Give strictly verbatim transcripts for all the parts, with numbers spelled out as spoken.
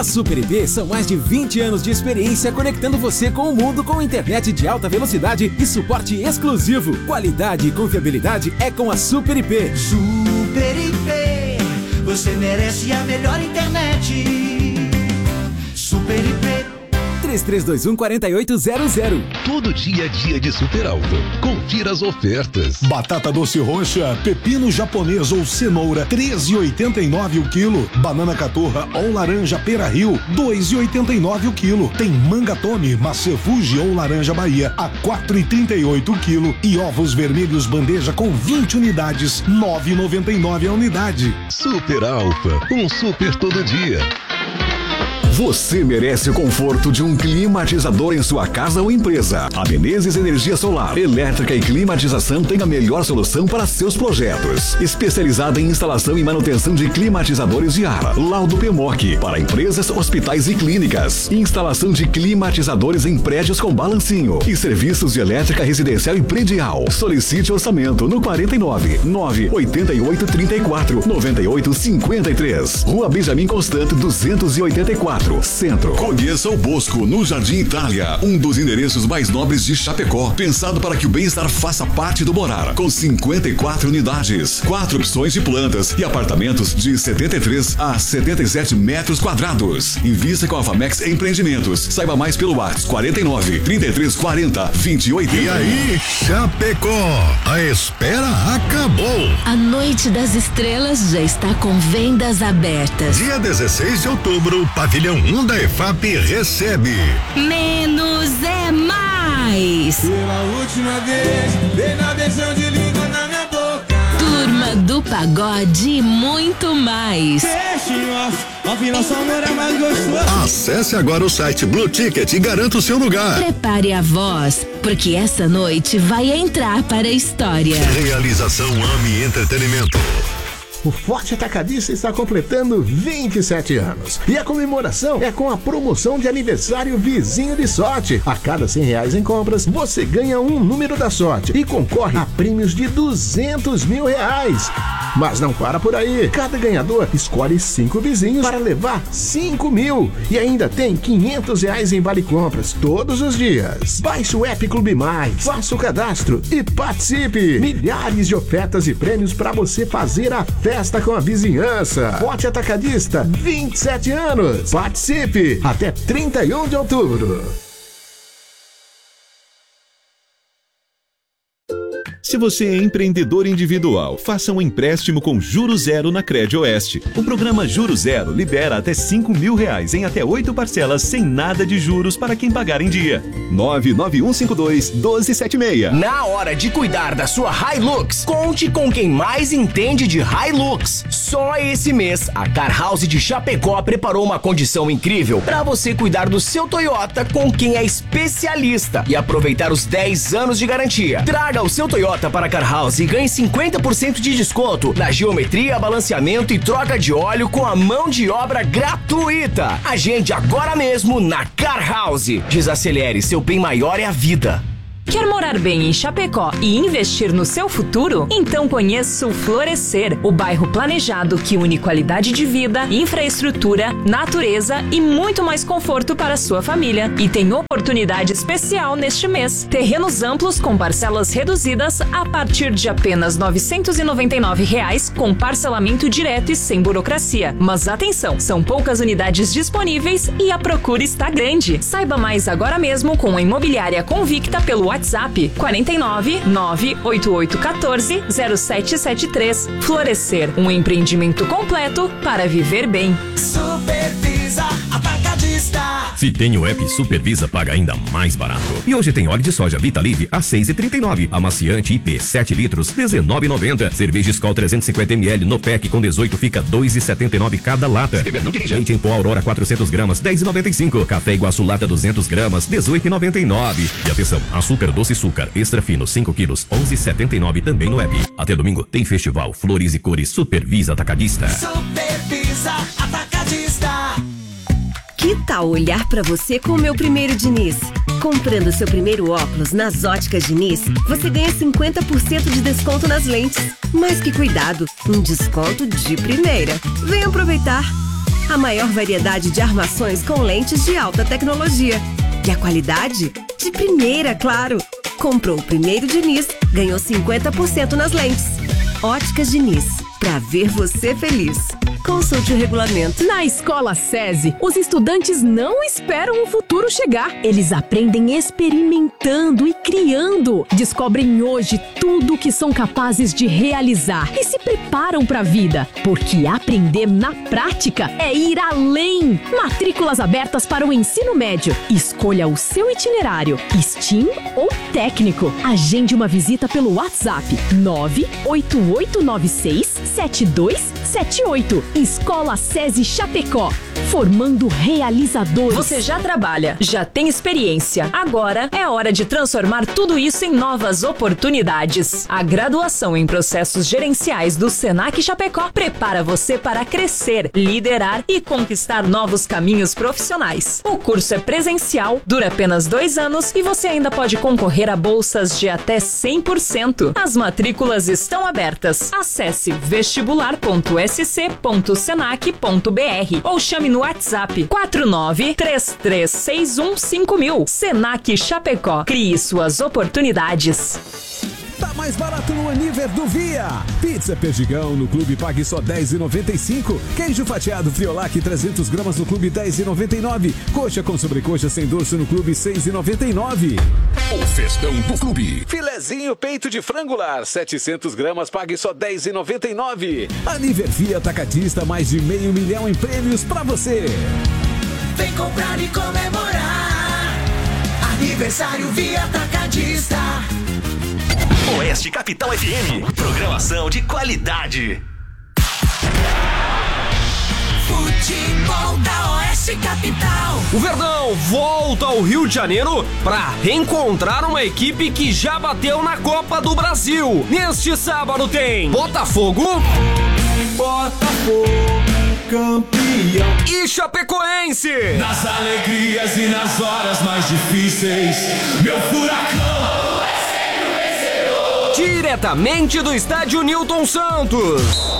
Na Super I P são mais de vinte anos de experiência conectando você com o mundo com internet de alta velocidade e suporte exclusivo. Qualidade e confiabilidade é com a Super I P. Super I P, você merece a melhor internet. Super I P. três três dois um, quatro oito zero zero. Todo dia é dia de Super Alto. Confira as ofertas. Batata doce roxa, pepino japonês ou cenoura, treze reais e oitenta e nove centavos o quilo. Banana caturra ou laranja pera rio, dois reais e oitenta e nove centavos o quilo. Tem manga tome, maçã Fuji ou laranja Bahia, a quatro reais e trinta e oito centavos o quilo. E ovos vermelhos bandeja com vinte unidades, nove reais e noventa e nove centavos a unidade. Super Alfa, um super todo dia. Você merece o conforto de um climatizador em sua casa ou empresa. A Menezes Energia Solar, elétrica e climatização tem a melhor solução para seus projetos. Especializada em instalação e manutenção de climatizadores de ar. Laudo P M O C para empresas, hospitais e clínicas. Instalação de climatizadores em prédios com balancinho. E serviços de elétrica residencial e predial. Solicite orçamento no quarenta e nove, nove oitenta e oito, trinta e quatro, noventa e oito, cinquenta e três. Rua Benjamin Constant, duzentos e oitenta e quatro. Centro. Conheça o Bosco no Jardim Itália, um dos endereços mais nobres de Chapecó, pensado para que o bem-estar faça parte do morar, com cinquenta e quatro unidades, quatro opções de plantas e apartamentos de setenta e três a setenta e sete metros quadrados. Invista com a Famex Empreendimentos. Saiba mais pelo WhatsApp quarenta e nove, trinta e três quarenta, vinte e oito. E aí, Chapecó, a espera acabou. A Noite das Estrelas já está com vendas abertas. Dia dezesseis de outubro, pavilhão um da E F A P recebe Menos é Mais. Pela última vez, dei na beijão de língua na minha boca. Turma do Pagode e muito mais. Afinal, só amor é mais gostoso. Acesse agora o site Blue Ticket e garanta o seu lugar. Prepare a voz, porque essa noite vai entrar para a história. Realização AMI Entretenimento. O Forte Atacadista está completando vinte e sete anos. E a comemoração é com a promoção de aniversário Vizinho de Sorte. A cada cem reais em compras, você ganha um número da sorte e concorre a prêmios de duzentos mil reais. Mas não para por aí. Cada ganhador escolhe cinco vizinhos para levar cinco mil. E ainda tem quinhentos reais em vale compras todos os dias. Baixe o app Clube Mais, faça o cadastro e participe. Milhares de ofertas e prêmios para você fazer a festa. Festa com a vizinhança. Forte Atacadista, vinte e sete anos. Participe até trinta e um de outubro. Se você é empreendedor individual, faça um empréstimo com juros zero na CredOeste. O programa Juro Zero libera até cinco mil reais em até oito parcelas sem nada de juros para quem pagar em dia. nove nove um cinco dois, um dois sete seis. Na hora de cuidar da sua Hilux, conte com quem mais entende de Hilux. Só esse mês, a Car House de Chapecó preparou uma condição incrível para você cuidar do seu Toyota com quem é especialista e aproveitar os dez anos de garantia. Traga o seu Toyota para a Car House e ganhe cinquenta por cento de desconto na geometria, balanceamento e troca de óleo com a mão de obra gratuita. Agende agora mesmo na Car House. Desacelere, seu bem maior é a vida. Quer morar bem em Chapecó e investir no seu futuro? Então conheça o Florescer, o bairro planejado que une qualidade de vida, infraestrutura, natureza e muito mais conforto para a sua família. E tem oportunidade especial neste mês. Terrenos amplos com parcelas reduzidas a partir de apenas novecentos e noventa e nove reais com parcelamento direto e sem burocracia. Mas atenção, são poucas unidades disponíveis e a procura está grande. Saiba mais agora mesmo com a Imobiliária Convicta pelo WhatsApp quarenta e nove, nove oito oito um quatro, zero sete sete três. Florescer, um empreendimento completo para viver bem. Supervisa Atacadista. Se tem o app Supervisa, paga ainda mais barato. E hoje tem óleo de soja Vitalive a seis reais e trinta e nove. Amaciante I P sete litros, dezenove reais e noventa. Cerveja Skol trezentos e cinquenta mililitros no pack com dezoito fica dois reais e setenta e nove cada lata. Leite em pó Aurora quatrocentos gramas, dez reais e noventa e cinco. Café Iguaçu Lata duzentos gramas, dezoito reais e noventa e nove. E atenção, açúcar doce Açúcar extra fino cinco quilos, onze reais e setenta e nove também no app. Até domingo tem festival Flores e Cores Supervisa Atacadista. Supervisa Atacadista. Que tal olhar pra você com o meu primeiro Diniz? Comprando seu primeiro óculos nas óticas Diniz, você ganha cinquenta por cento de desconto nas lentes. Mas que cuidado, um desconto de primeira. Vem aproveitar! A maior variedade de armações com lentes de alta tecnologia. E a qualidade? De primeira, claro. Comprou o primeiro Diniz, ganhou cinquenta por cento nas lentes. Óticas Diniz, pra ver você feliz. Consulte o regulamento. Na Escola SESI, os estudantes não esperam o futuro chegar. Eles aprendem experimentando e criando. Descobrem hoje tudo o que são capazes de realizar e se preparam para a vida. Porque aprender na prática é ir além. Matrículas abertas para o ensino médio. Escolha o seu itinerário, STEAM ou técnico. Agende uma visita pelo WhatsApp nove oito oito nove seis sete dois sete oito. Escola SESI Chapecó, formando realizadores. Você já trabalha, já tem experiência. Agora é hora de transformar tudo isso em novas oportunidades. A graduação em processos gerenciais do Senac Chapecó prepara você para crescer, liderar e conquistar novos caminhos profissionais. O curso é presencial, dura apenas dois anos e você ainda pode concorrer a bolsas de até cem por cento. As matrículas estão abertas. Acesse vestibular ponto s c ponto senac ponto b r ou chame no WhatsApp quatro nove três três seis um cinco mil. Senac Chapecó. Crie suas oportunidades. Tá mais barato no Aniver do Via. Pizza Perdigão no Clube pague só dez reais e noventa e cinco centavos. Queijo fatiado Friolac trezentas gramas no Clube dez reais e noventa e nove centavos. Coxa com sobrecoxa sem dorso no Clube seis reais e noventa e nove centavos. O festão do Clube. Filezinho peito de frangular setecentas gramas pague só dez reais e noventa e nove centavos. Aniver Via Atacadista, mais de meio milhão em prêmios pra você. Vem comprar e comemorar. Aniversário Via Atacadista. Oeste Capital F M, programação de qualidade. Futebol da Oeste Capital. O Verdão volta ao Rio de Janeiro para reencontrar uma equipe que já bateu na Copa do Brasil. Neste sábado tem Botafogo, Botafogo, campeão. E Chapecoense. Nas alegrias e nas horas mais difíceis, meu furacão. Diretamente do estádio Newton Santos.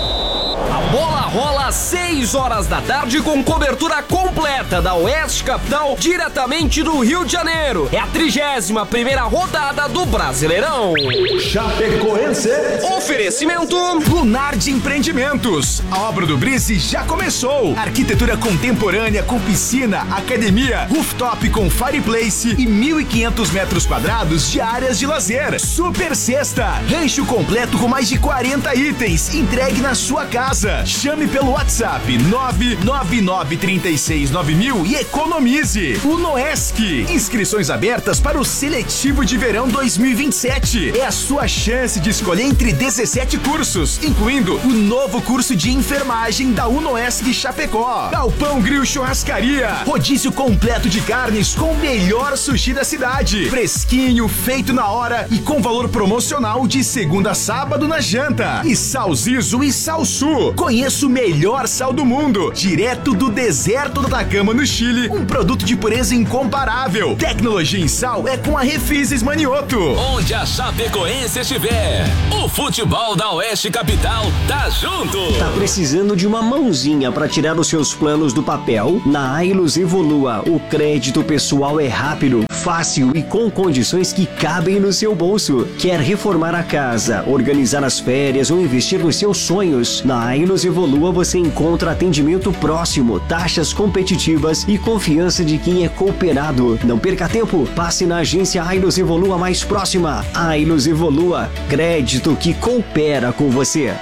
A bola rola às seis horas da tarde com cobertura completa da Oeste Capital, diretamente do Rio de Janeiro. É a trigésima primeira rodada do Brasileirão. Chapecoense. Oferecimento Lunardi Empreendimentos. A obra do Brise já começou. Arquitetura contemporânea com piscina, academia, rooftop com fireplace e mil e quinhentos metros quadrados de áreas de lazer. Super Sexta. Rancho completo com mais de quarenta itens. Entregue na sua casa. Chame pelo WhatsApp nove nove nove três seis nove mil e economize. Unoesc. Inscrições abertas para o seletivo de verão dois mil e vinte e sete. É a sua chance de escolher entre dezessete cursos, incluindo o novo curso de enfermagem da Unoesc Chapecó. Galpão Grill Churrascaria. Rodízio completo de carnes com o melhor sushi da cidade. Fresquinho, feito na hora e com valor promocional de segunda a sábado na janta. E Sal Zizo e Sal Sul. Conheça o melhor sal do mundo, direto do deserto do Atacama, no Chile. Um produto de pureza incomparável. Tecnologia em sal é com a Refises Manioto. Onde a Chapecoense estiver, o futebol da Oeste Capital tá junto. Tá precisando de uma mãozinha para tirar os seus planos do papel? Na Ailos Evolua, o crédito pessoal é rápido, fácil e com condições que cabem no seu bolso. Quer reformar a casa, organizar as férias ou investir nos seus sonhos? Na Ailos Evolua você encontra atendimento próximo, taxas competitivas e confiança de quem é cooperado. Não perca tempo, passe na agência Ailos Evolua mais próxima. Ailos Evolua, crédito que coopera com você.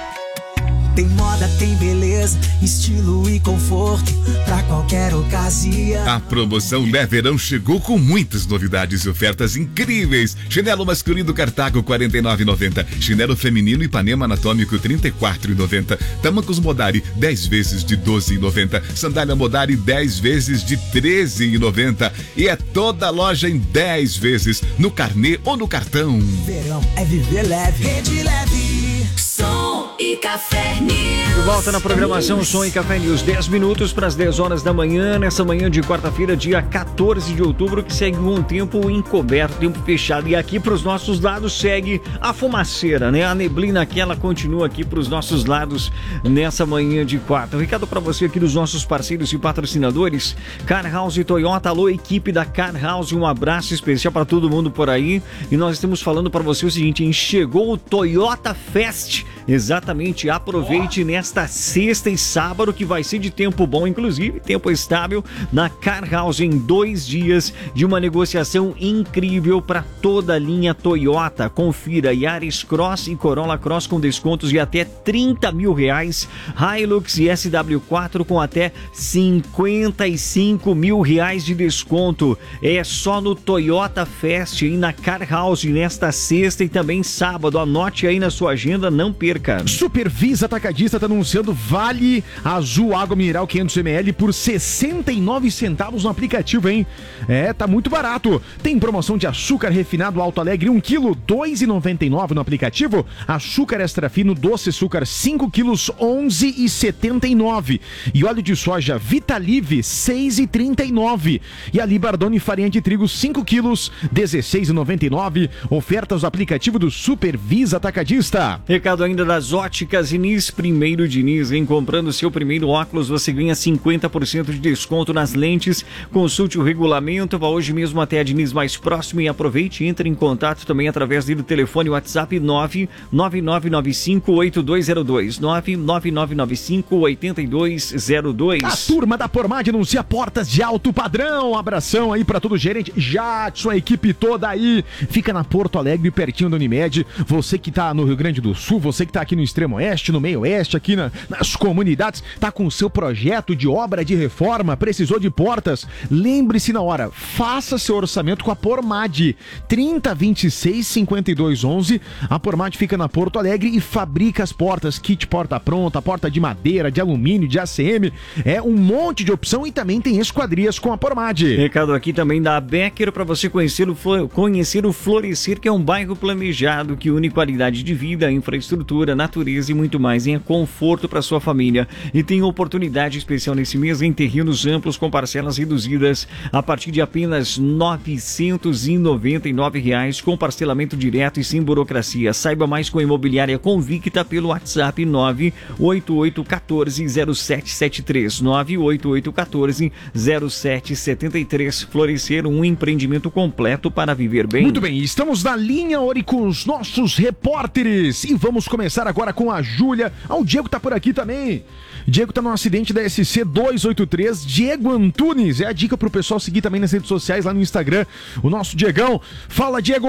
Tem moda, tem beleza, estilo e conforto pra qualquer ocasião. A promoção Lé Verão chegou com muitas novidades e ofertas incríveis. Chinelo masculino Cartago quarenta e nove reais e noventa centavos. Chinelo feminino Ipanema Anatômico trinta e quatro reais e noventa centavos. Tamancos Modari dez vezes de doze reais e noventa centavos. Sandália Modari dez vezes de treze reais e noventa centavos. E é toda a loja em dez vezes no carnê ou no cartão. Verão é viver leve. Rede Leve. Som e Café News. De volta na programação Som e Café News, dez minutos para as dez horas da manhã, nessa manhã de quarta-feira, dia quatorze de outubro, que segue um tempo encoberto, tempo fechado. E aqui para os nossos lados segue a fumaceira, né? A neblina que ela continua aqui para os nossos lados nessa manhã de quarta. Um recado para você aqui dos nossos parceiros e patrocinadores, Car House e Toyota. Alô, equipe da Car House, um abraço especial para todo mundo por aí. E nós estamos falando para você o seguinte, hein? Chegou o Toyota Fest. Exatamente, aproveite nesta sexta e sábado, que vai ser de tempo bom, inclusive tempo estável, na Car House, em dois dias de uma negociação incrível para toda a linha Toyota. Confira Yaris Cross e Corolla Cross com descontos de até trinta mil reais, Hilux e S W quatro com até cinquenta e cinco mil reais de desconto. É só no Toyota Fest e na Car House nesta sexta e também sábado. Anote aí na sua agenda, não perca. Supervisa Atacadista está anunciando Vale Azul Água Mineral quinhentos mililitros por sessenta e nove centavos no aplicativo, hein? É, tá muito barato. Tem promoção de açúcar refinado Alto Alegre um quilo, dois reais e noventa e nove centavos no aplicativo. Açúcar extra fino doce açúcar cinco quilos, onze reais e setenta e nove centavos. E óleo de soja Vitalive seis reais e trinta e nove centavos. E a Libardone farinha de trigo cinco quilos, dezesseis reais e noventa e nove centavos. Ofertas do aplicativo do Supervisa Atacadista. Recado ainda das óticas Diniz, primeiro Diniz, em comprando seu primeiro óculos você ganha cinquenta por cento de desconto nas lentes. Consulte o regulamento, vá hoje mesmo até a Diniz mais próximo e aproveite. Entre em contato também através do telefone WhatsApp nove nove nove nove cinco oito dois zero dois, nove nove nove nove cinco oito dois zero dois. A turma da Pormad anuncia portas de alto padrão. Um abração aí para todo o gerente Jadson, a equipe toda aí. Fica na Porto Alegre, pertinho da Unimed. Você que tá no Rio Grande do Sul, você que tá aqui no extremo oeste, no meio oeste, aqui na, nas comunidades, tá com o seu projeto de obra de reforma, precisou de portas, lembre-se na hora, faça seu orçamento com a Pormad, trinta, vinte e seis, cinquenta e dois, onze. A Pormad fica na Porto Alegre e fabrica as portas, kit porta pronta, porta de madeira, de alumínio, de A C M, é um monte de opção e também tem esquadrias com a Pormad. Recado aqui também da Becker para você conhecer o, conhecer o Florescer, que é um bairro planejado que une qualidade de vida, infraestrutura, natureza e muito mais, em conforto para sua família. E tem oportunidade especial nesse mês em terrenos amplos com parcelas reduzidas a partir de apenas novecentos e noventa e nove reais, com parcelamento direto e sem burocracia. Saiba mais com a Imobiliária Convicta pelo WhatsApp nove oito oito um quatro zero sete sete três, nove oito oito um quatro zero sete sete três. Florescer, um empreendimento completo para viver bem. Muito bem, estamos na linha Ori com os nossos repórteres e vamos começar agora com a Júlia. Ah, o Diego tá por aqui também. Diego tá no acidente da S C duzentos e oitenta e três. Diego Antunes, é a dica pro pessoal seguir também nas redes sociais, lá no Instagram, o nosso Diegão. Fala, Diego!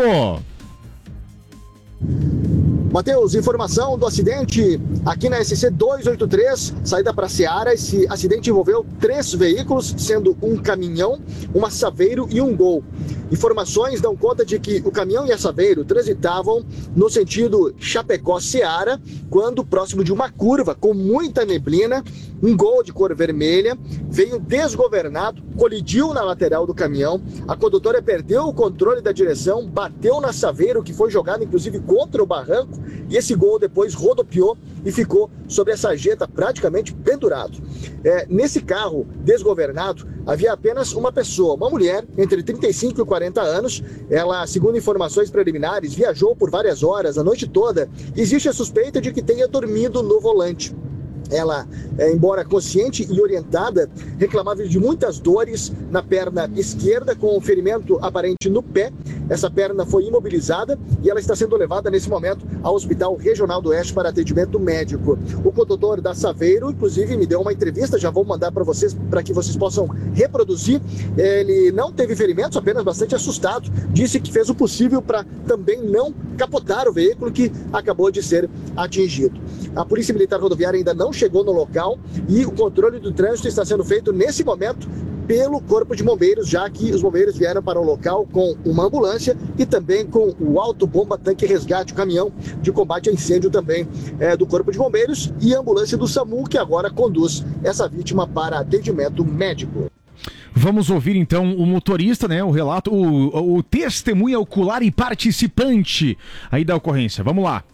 Matheus, informação do acidente aqui na S C duzentos e oitenta e três, saída para Seara. Esse acidente envolveu três veículos, sendo um caminhão, uma Saveiro e um Gol. Informações dão conta de que o caminhão e a Saveiro transitavam no sentido Chapecó-Seara, quando próximo de uma curva com muita neblina, um Gol de cor vermelha veio desgovernado, colidiu na lateral do caminhão, a condutora perdeu o controle da direção, bateu na Saveiro, que foi jogada inclusive contra o barranco, e esse Gol depois rodopiou e ficou sobre a sarjeta praticamente pendurado. É, nesse carro desgovernado havia apenas uma pessoa, uma mulher entre trinta e cinco e quarenta anos. Ela, segundo informações preliminares, viajou por várias horas, a noite toda. Existe a suspeita de que tenha dormido no volante. Ela, é, embora consciente e orientada, reclamava de muitas dores na perna esquerda, com um ferimento aparente no pé. Essa perna foi imobilizada e ela está sendo levada nesse momento ao Hospital Regional do Oeste para atendimento médico. O condutor da Saveiro, inclusive, me deu uma entrevista, já vou mandar para vocês, para que vocês possam reproduzir. Ele não teve ferimentos, apenas bastante assustado. Disse que fez o possível para também não capotar o veículo que acabou de ser atingido. A Polícia Militar Rodoviária ainda não chegou no local e o controle do trânsito está sendo feito nesse momento pelo Corpo de Bombeiros, já que os bombeiros vieram para o local com uma ambulância e também com o autobomba tanque resgate, o caminhão de combate a incêndio também é, do Corpo de Bombeiros, e a ambulância do SAMU, que agora conduz essa vítima para atendimento médico. Vamos ouvir então o motorista, né, o relato, o, o testemunha ocular e participante aí da ocorrência. Vamos lá.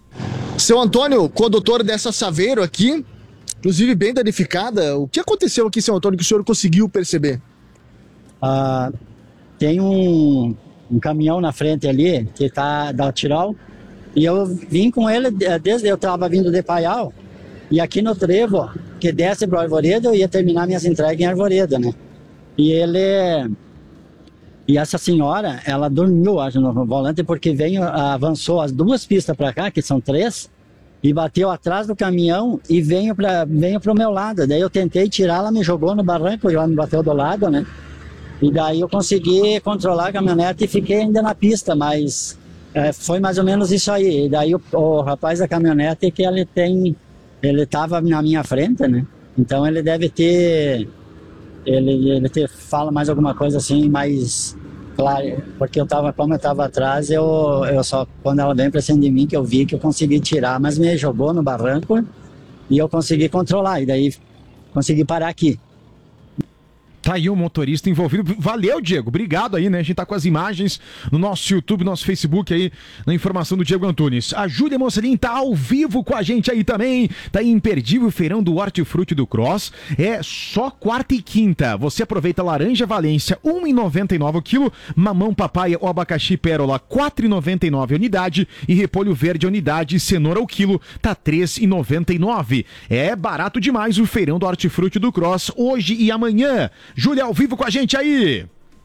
Seu Antônio, condutor dessa Saveiro aqui, inclusive bem danificada, o que aconteceu aqui, seu Antônio, que o senhor conseguiu perceber? Ah, tem um, um caminhão na frente ali, que tá da Tirol, e eu vim com ele desde eu estava vindo de Paial, e aqui no trevo, que desce para o Arvoredo, eu ia terminar minhas entregas em Arvoredo, né? E ele... E essa senhora, ela dormiu, acho, no volante, porque veio, avançou as duas pistas para cá, que são três, e bateu atrás do caminhão e veio para veio pro meu lado. Daí eu tentei tirar, ela me jogou no barranco, ela me bateu do lado, né? E daí eu consegui controlar a caminhonete e fiquei ainda na pista, mas é, foi mais ou menos isso aí. E daí o, o rapaz da caminhonete, que ele tem, ele tava na minha frente, né? Então ele deve ter, ele, ele ter, fala mais alguma coisa assim, mais claro, porque eu tava, como eu tava atrás, eu, eu só, quando ela veio pra cima de mim, que eu vi que eu consegui tirar, mas me jogou no barranco e eu consegui controlar, e daí consegui parar aqui. Tá aí o motorista envolvido. Valeu, Diego. Obrigado aí, né? A gente tá com as imagens no nosso YouTube, nosso Facebook aí, na informação do Diego Antunes. A Júlia Mocelin tá ao vivo com a gente aí também. Tá aí imperdível o feirão do Hortifruti do Cross. É só quarta e quinta. Você aproveita laranja Valência, um real e noventa e nove centavos o quilo. Mamão papaya ou abacaxi pérola, quatro reais e noventa e nove centavos a unidade. E repolho verde a unidade, cenoura o quilo, tá três reais e noventa e nove centavos. É barato demais o feirão do Hortifruti do Cross, hoje e amanhã. Júlia, ao vivo com a gente aí.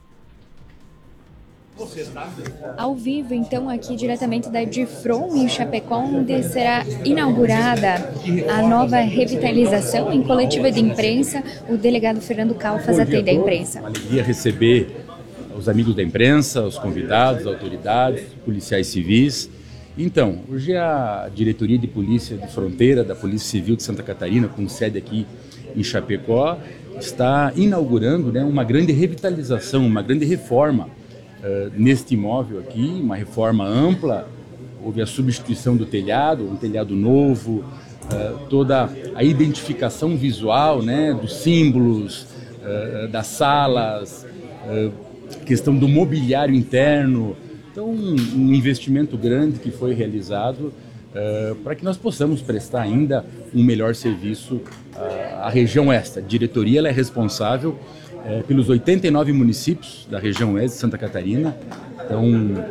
Ao vivo, então, aqui diretamente da Difron, em Chapecó, onde será inaugurada a nova revitalização. Em coletiva de imprensa, o delegado Fernando Calfas atende a imprensa. Uma alegria receber os amigos da imprensa, os convidados, autoridades, policiais civis. Então, hoje a Diretoria de Polícia de Fronteira da Polícia Civil de Santa Catarina, com sede aqui em Chapecó, está inaugurando, né, uma grande revitalização, uma grande reforma uh, neste imóvel aqui, uma reforma ampla. Houve a substituição do telhado, um telhado novo, uh, toda a identificação visual, né, dos símbolos, uh, das salas, uh, questão do mobiliário interno. Então, um, um investimento grande que foi realizado uh, para que nós possamos prestar ainda um melhor serviço à região oeste. A diretoria ela é responsável uh, pelos oitenta e nove municípios da região oeste de Santa Catarina. Então,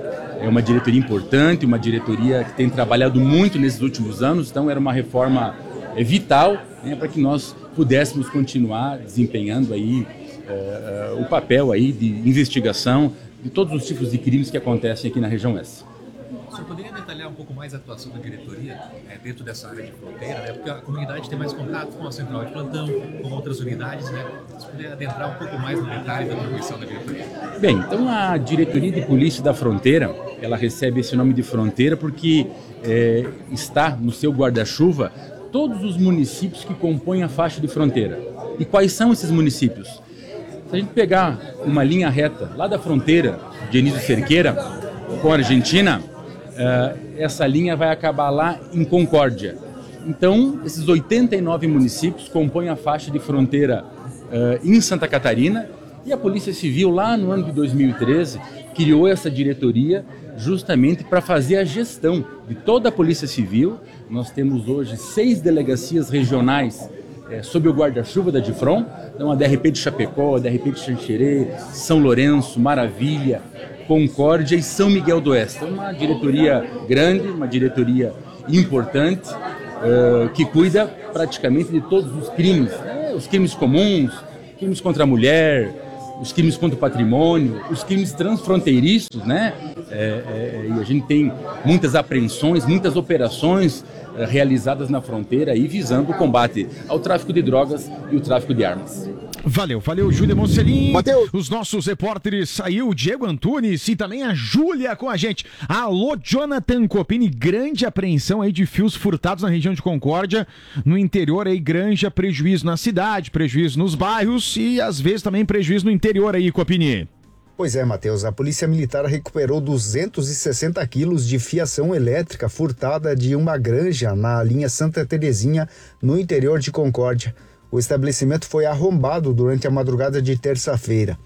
é uma diretoria importante, uma diretoria que tem trabalhado muito nesses últimos anos. Então, era uma reforma uh, vital, né, para que nós pudéssemos continuar desempenhando aí uh, uh, o papel aí de investigação de todos os tipos de crimes que acontecem aqui na região oeste. O senhor poderia detalhar um pouco mais a atuação da diretoria é, dentro dessa área de fronteira, né? Porque a comunidade tem mais contato com a central de plantão, com outras unidades, né? Se puder adentrar um pouco mais no detalhe da atribuição da diretoria. Bem, então a Diretoria de Polícia da Fronteira, ela recebe esse nome de fronteira porque é, está no seu guarda-chuva todos os municípios que compõem a faixa de fronteira. E quais são esses municípios? Se a gente pegar uma linha reta lá da fronteira de Anísio Cerqueira com a Argentina, uh, essa linha vai acabar lá em Concórdia. Então, esses oitenta e nove municípios compõem a faixa de fronteira uh, em Santa Catarina, e a Polícia Civil, lá no ano de dois mil e treze, criou essa diretoria justamente para fazer a gestão de toda a Polícia Civil. Nós temos hoje seis delegacias regionais É, sob o guarda-chuva da Difron, então a D R P de Chapecó, a D R P de Xanxerê, São Lourenço, Maravilha, Concórdia e São Miguel do Oeste. É uma diretoria grande, uma diretoria importante, uh, que cuida praticamente de todos os crimes, né? Os crimes comuns, crimes contra a mulher, os crimes contra o patrimônio, os crimes transfronteiriços, né? É, é, e a gente tem muitas apreensões, muitas operações é, realizadas na fronteira e visando o combate ao tráfico de drogas e o tráfico de armas. Valeu, valeu, Júlia Mocelin. Mateus. Os nossos repórteres aí, o Diego Antunes e também a Júlia com a gente. Alô, Jonathan Copini, grande apreensão aí de fios furtados na região de Concórdia, no interior aí, grande prejuízo na cidade, prejuízo nos bairros e às vezes também prejuízo no interior aí, Copini. Pois é, Matheus, a Polícia Militar recuperou duzentos e sessenta quilos de fiação elétrica furtada de uma granja na linha Santa Terezinha, no interior de Concórdia. O estabelecimento foi arrombado durante a madrugada de terça-feira.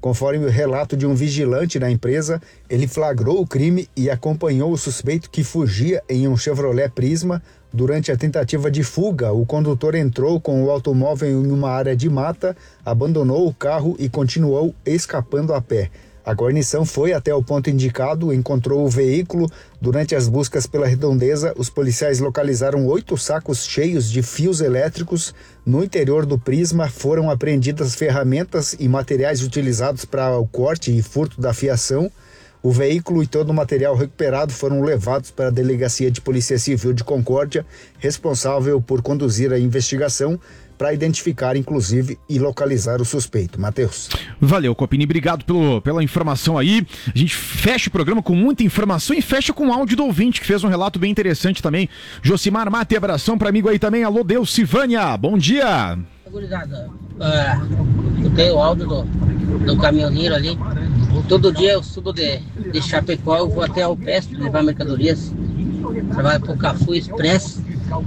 Conforme o relato de um vigilante na empresa, ele flagrou o crime e acompanhou o suspeito que fugia em um Chevrolet Prisma. Durante a tentativa de fuga, o condutor entrou com o automóvel em uma área de mata, abandonou o carro e continuou escapando a pé. A guarnição foi até o ponto indicado, encontrou o veículo. Durante as buscas pela redondeza, os policiais localizaram oito sacos cheios de fios elétricos. No interior do Prisma foram apreendidas ferramentas e materiais utilizados para o corte e furto da fiação. O veículo e todo o material recuperado foram levados para a Delegacia de Polícia Civil de Concórdia, responsável por conduzir a investigação, para identificar, inclusive, e localizar o suspeito. Matheus. Valeu, Copini. Obrigado pelo, pela informação aí. A gente fecha o programa com muita informação e fecha com o áudio do ouvinte, que fez um relato bem interessante também. Josimar Mate, abração para amigo aí também. Alô, Deus Silvânia. Bom dia. Gurizada, uh, eu tenho o áudio do, do caminhoneiro ali. Todo dia eu subo de, de Chapecó, eu vou até ao Alpestre levar mercadorias. Trabalho para o Cafu Express.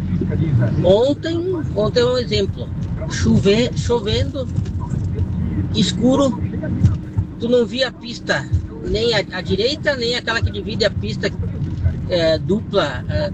Ontem, ontem é um exemplo. Chover, chovendo, escuro, tu não via a pista, nem a, a direita, nem aquela que divide a pista é, dupla é,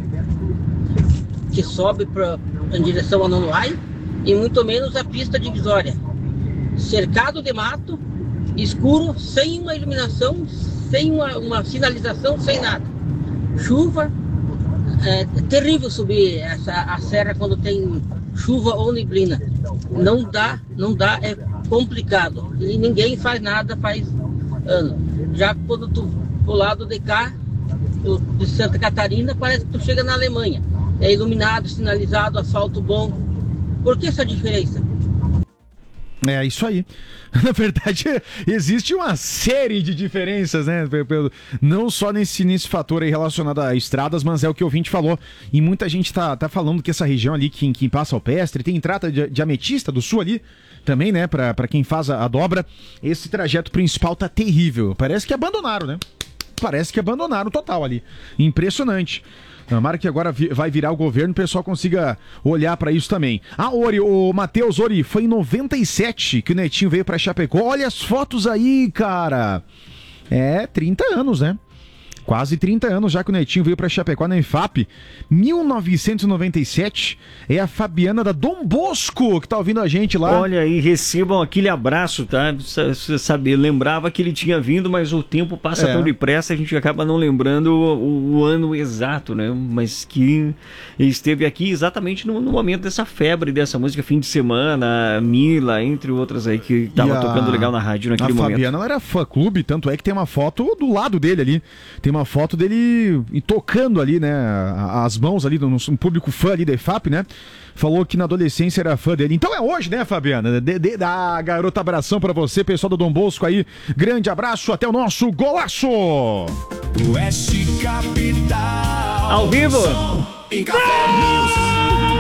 que sobe pra, em direção a Nonoai, e muito menos a pista divisória. Cercado de mato, escuro, sem uma iluminação, sem uma, uma sinalização, sem nada. Chuva. É terrível subir essa, a serra quando tem chuva ou neblina. Não dá, não dá, é complicado. E ninguém faz nada faz ano. Já quando tu pro lado de cá, do, de Santa Catarina, parece que tu chega na Alemanha. É iluminado, sinalizado, asfalto bom. Por que essa diferença? É isso aí. Na verdade, existe uma série de diferenças, né? Não só nesse, nesse fator aí relacionado a estradas, mas é o que o ouvinte falou. E muita gente tá, tá falando que essa região ali, quem, quem passa Alpestre, tem entrada de, de Ametista do Sul ali também, né? Pra, pra quem faz a, a dobra. Esse trajeto principal tá terrível. Parece que abandonaram, né? Parece que abandonaram total ali. Impressionante. Tomara que agora vai virar o governo, o pessoal consiga olhar pra isso também. Ah, Ori, o Matheus, Ori, foi em noventa e sete que o Netinho veio pra Chapecó. Olha as fotos aí, cara. É, trinta anos, né? Quase trinta anos já que o Netinho veio pra Chapecó na EFAP. mil novecentos e noventa e sete. É a Fabiana da Dom Bosco que tá ouvindo a gente lá. Olha aí, recebam aquele abraço, tá? Você sabe, lembrava que ele tinha vindo, mas o tempo passa é. tão depressa, a gente acaba não lembrando o, o ano exato, né? Mas que ele esteve aqui exatamente no, no momento dessa febre dessa música, fim de semana, Mila, entre outras aí, que tava a, tocando legal na rádio naquele a momento. A Fabiana era fã-clube, tanto é que tem uma foto do lado dele ali. Tem uma foto dele tocando ali, né, as mãos ali, no um público fã ali da EFAP, né, falou que na adolescência era fã dele. Então é hoje, né, Fabiana? De, de, da garota, abração pra você, pessoal do Dom Bosco aí, grande abraço, até o nosso golaço! Oeste Capital. Ao vivo! Em Café News.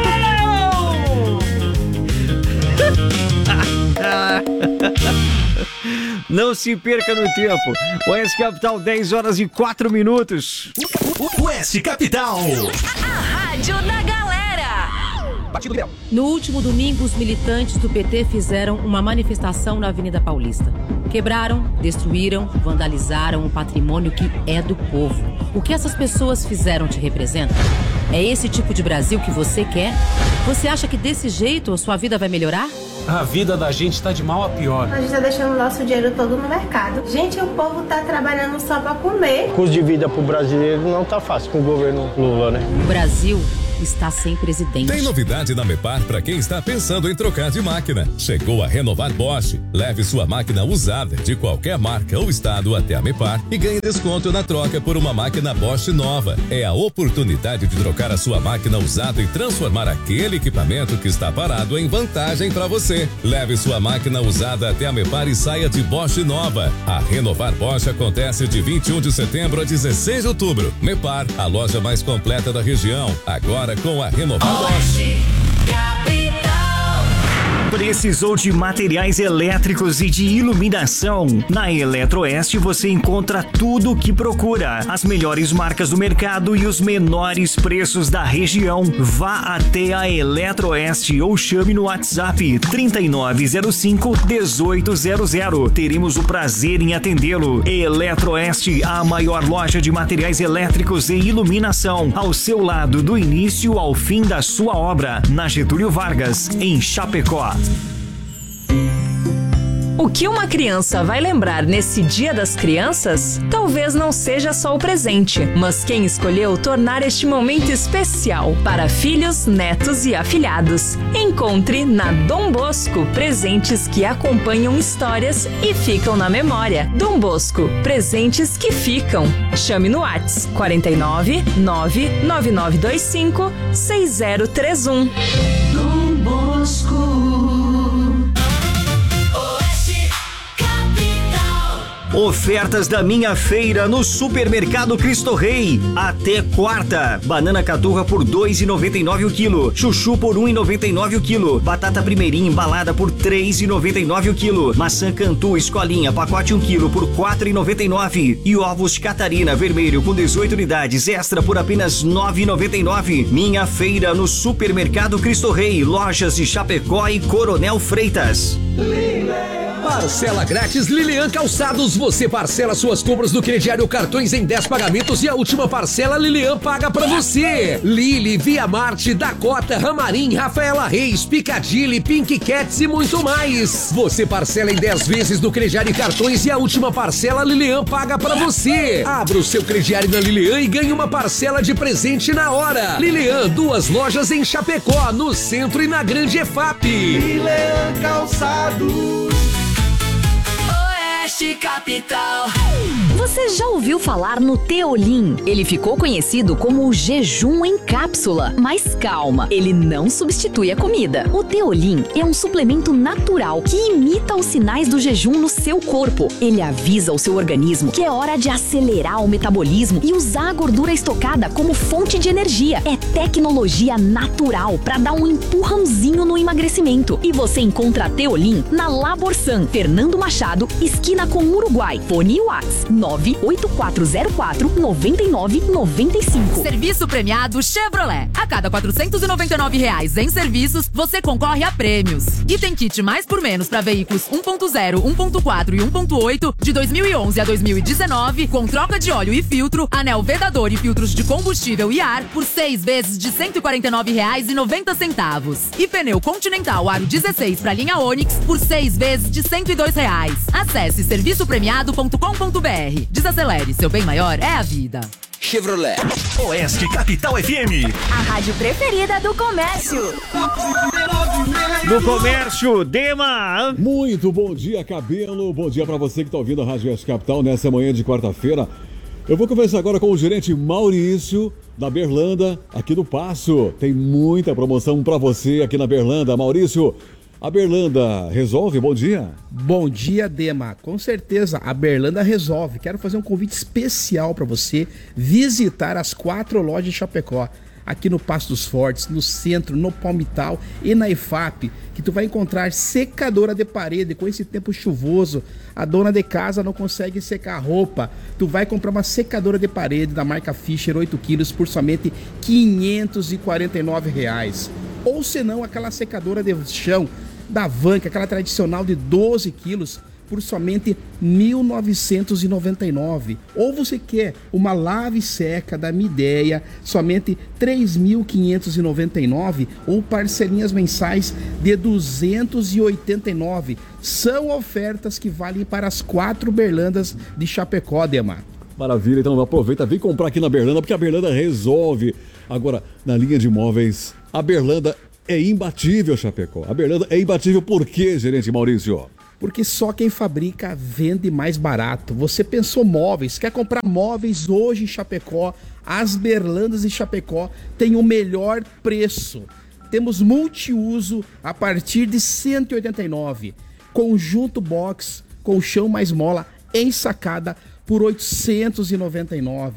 Não se perca no tempo. Oeste Capital, dez horas e quatro minutos. Oeste Capital. A rádio da galera. No último domingo, os militantes do P T fizeram uma manifestação na Avenida Paulista. Quebraram, destruíram, vandalizaram o patrimônio que é do povo. O que essas pessoas fizeram te representa? É esse tipo de Brasil que você quer? Você acha que desse jeito a sua vida vai melhorar? A vida da gente tá de mal a pior. A gente tá deixando o nosso dinheiro todo no mercado. Gente, o povo tá trabalhando só pra comer. O custo de vida pro brasileiro não tá fácil com o governo Lula, né? O Brasil está sem presidente. Tem novidade na Mepar para quem está pensando em trocar de máquina. Chegou a Renovar Bosch. Leve sua máquina usada de qualquer marca ou estado até a Mepar e ganhe desconto na troca por uma máquina Bosch nova. É a oportunidade de trocar a sua máquina usada e transformar aquele equipamento que está parado em vantagem para você. Leve sua máquina usada até a Mepar e saia de Bosch nova. A Renovar Bosch acontece de vinte e um de setembro a dezesseis de outubro. Mepar, a loja mais completa da região. Agora com a Renovar Bosch. Precisou de materiais elétricos e de iluminação? Na Eletroeste você encontra tudo o que procura. As melhores marcas do mercado e os menores preços da região. Vá até a Eletroeste ou chame no WhatsApp trinta e nove zero cinco, dezoito zero zero. Teremos o prazer em atendê-lo. Eletroeste, a maior loja de materiais elétricos e iluminação. Ao seu lado, do início ao fim da sua obra. Na Getúlio Vargas, em Chapecó. O que uma criança vai lembrar nesse Dia das Crianças? Talvez não seja só o presente, mas quem escolheu tornar este momento especial para filhos, netos e afilhados. Encontre na Dom Bosco presentes que acompanham histórias e ficam na memória. Dom Bosco, presentes que ficam. Chame no WhatsApp quarenta e nove, nove nove nove dois cinco, seis zero três um. Dom Bosco. Ofertas da minha feira no Supermercado Cristo Rei. Até quarta. Banana caturra por dois reais e noventa e nove centavos o quilo. Chuchu por um real e noventa e nove centavos o quilo. Batata primeirinha embalada por três reais e noventa e nove centavos o quilo. Maçã Cantu escolinha pacote um quilo por quatro reais e noventa e nove centavos. E ovos Catarina vermelho com dezoito unidades extra por apenas nove reais e noventa e nove centavos. Minha feira no Supermercado Cristo Rei. Lojas de Chapecó e Coronel Freitas. Parcela grátis Lilian Calçados. Você parcela suas compras no crediário cartões em dez pagamentos e a última parcela Lilian paga pra você. Lili, Via Marte, Dakota, Ramarim, Rafaela Reis, Picadilly, Pink Cats e muito mais. Você parcela em dez vezes no crediário cartões e a última parcela Lilian paga pra você. Abra o seu crediário na Lilian e ganhe uma parcela de presente na hora. Lilian, duas lojas em Chapecó, no centro e na Grande E F A P. Lilian Calçados. Capital. Você já ouviu falar no Teolim? Ele ficou conhecido como o jejum em cápsula. Mas calma, ele não substitui a comida. O Teolim é um suplemento natural que imita os sinais do jejum no seu corpo. Ele avisa o seu organismo que é hora de acelerar o metabolismo e usar a gordura estocada como fonte de energia. É tecnologia natural para dar um empurrãozinho no emagrecimento. E você encontra Teolim na Laborsan, Fernando Machado, esquina com Uruguai. Fone Whats nove oito quatro zero quatro, nove nove nove cinco. Serviço premiado Chevrolet. A cada quatrocentos e noventa e nove reais em serviços, você concorre a prêmios. E tem kit mais por menos para veículos um ponto zero, um ponto quatro e um ponto oito de dois mil e onze a dois mil e dezenove, com troca de óleo e filtro, anel vedador e filtros de combustível e ar por seis vezes de cento e quarenta e nove reais e noventa centavos. E pneu Continental Aro dezesseis para linha Onix por seis vezes de cento e dois reais. Acesse serviço premiado ponto com ponto br. Desacelere, seu bem maior é a vida. Chevrolet. Oeste Capital F M. A rádio preferida do comércio. Do comércio, Dema. Muito bom dia, Cabelo. Bom dia pra você que tá ouvindo a Rádio Oeste Capital nessa manhã de quarta-feira. Eu vou conversar agora com o gerente Maurício da Berlanda, aqui do Passo. Tem muita promoção pra você aqui na Berlanda. Maurício, a Berlanda resolve? Bom dia. Bom dia, Dema. Com certeza, a Berlanda resolve. Quero fazer um convite especial para você visitar as quatro lojas de Chapecó. Aqui no Passo dos Fortes, no centro, no Palmital e na E F A P, que tu vai encontrar secadora de parede. Com esse tempo chuvoso, a dona de casa não consegue secar a roupa. Tu vai comprar uma secadora de parede da marca Fischer, oito quilos, por somente quinhentos e quarenta e nove reais. Ou senão, aquela secadora de chão da Vanca, aquela tradicional de doze quilos, por somente mil novecentos e noventa e nove reais. Ou você quer uma lave seca da Midea, somente três mil quinhentos e noventa e nove reais, ou parcelinhas mensais de duzentos e oitenta e nove reais. São ofertas que valem para as quatro Berlandas de Chapecó, Demar. Maravilha, então aproveita, vem comprar aqui na Berlanda, porque a Berlanda resolve. Agora, na linha de imóveis, a Berlanda é imbatível, Chapecó. A Berlanda é imbatível por quê, gerente Maurício? Porque só quem fabrica vende mais barato. Você pensou móveis, quer comprar móveis hoje em Chapecó? As Berlandas de Chapecó têm o melhor preço. Temos multiuso a partir de cento e oitenta e nove reais. Conjunto box, colchão mais mola ensacada por oitocentos e noventa e nove reais.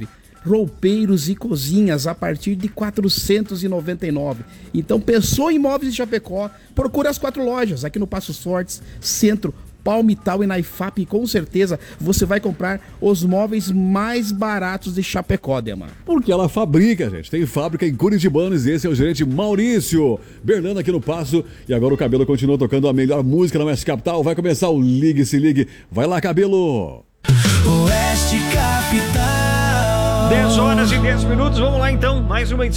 roupeiros e cozinhas a partir de quatrocentos e noventa e nove reais. Então, pensou em móveis de Chapecó, procura as quatro lojas aqui no Passos Fortes, Centro, Palmital e na I F A P, e com certeza você vai comprar os móveis mais baratos de Chapecó, Demar. Porque ela fabrica, gente. Tem fábrica em Curitibanos e esse é o gerente Maurício. Berlando aqui no Passo. E agora o Cabelo continua tocando a melhor música na Oeste Capital. Vai começar o Ligue Se Ligue. Vai lá, Cabelo. Oeste Capital. dez horas e dez minutos. Vamos lá então. Mais uma edição